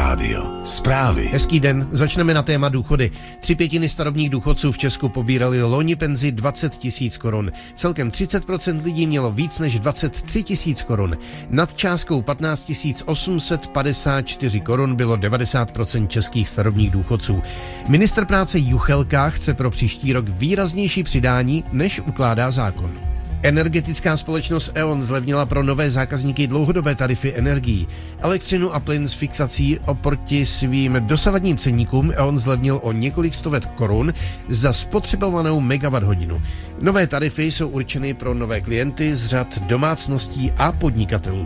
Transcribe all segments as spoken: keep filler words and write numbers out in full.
rádio. Zprávy. Hezký den, začneme na téma důchody. Tři pětiny starobních důchodců v Česku pobírali loni penzi dvacet tisíc korun. Celkem třicet procent lidí mělo víc než dvacet tři tisíc korun. Nad částkou patnáct tisíc osm set padesát čtyři korun bylo devadesát procent českých starobních důchodců. Ministr práce Juchelka chce pro příští rok výraznější přidání, než ukládá zákon. Energetická společnost E O N zlevnila pro nové zákazníky dlouhodobé tarify energií. Elektřinu a plyn s fixací oproti svým dosavadním ceníkům E O N zlevnil o několik stovek korun za spotřebovanou megawatt hodinu. Nové tarify jsou určeny pro nové klienty z řad domácností a podnikatelů.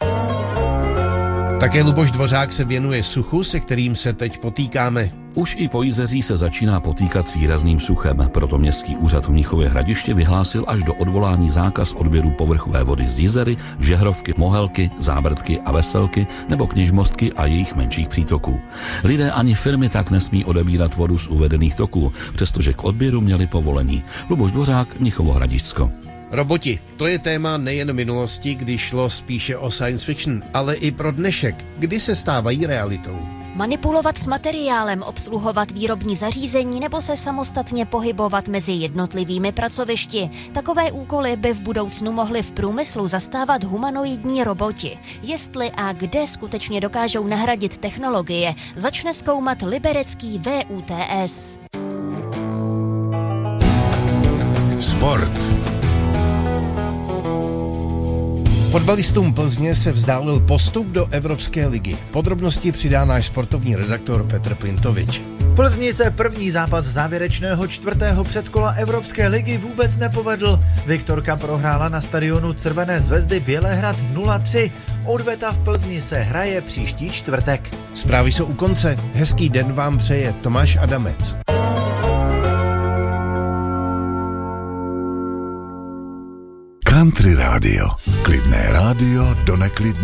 Také Luboš Dvořák se věnuje suchu, se kterým se teď potýkáme. Už i Pojizeří se začíná potýkat s výrazným suchem, proto Městský úřad v Mnichově Hradiště vyhlásil až do odvolání zákaz odběru povrchové vody z Jizery, Žehrovky, Mohelky, Zábrdky a Veselky nebo Kněžmostky a jejich menších přítoků. Lidé ani firmy tak nesmí odebírat vodu z uvedených toků, přestože k odběru měli povolení. Luboš Dvořák, Mnichovo Hradišťsko. Roboti, to je téma nejen minulosti, kdy šlo spíše o science fiction, ale i pro dnešek, kdy se stávají realitou. Manipulovat s materiálem, obsluhovat výrobní zařízení nebo se samostatně pohybovat mezi jednotlivými pracovišti. Takové úkoly by v budoucnu mohly v průmyslu zastávat humanoidní roboti. Jestli a kde skutečně dokážou nahradit technologie, začne zkoumat liberecký V U T S. Sport. Fotbalistům Plzně se vzdálil postup do Evropské ligy. Podrobnosti přidá náš sportovní redaktor Petr Plintovič. Plzni se první zápas závěrečného čtvrtého předkola Evropské ligy vůbec nepovedl. Viktorka prohrála na stadionu Červené Zvezdy Bělehrad nula tři. Odveta v Plzni se hraje příští čtvrtek. Zprávy jsou u konce. Hezký den vám přeje Tomáš Adamec. Country rádio. Klidné rádio do neklidné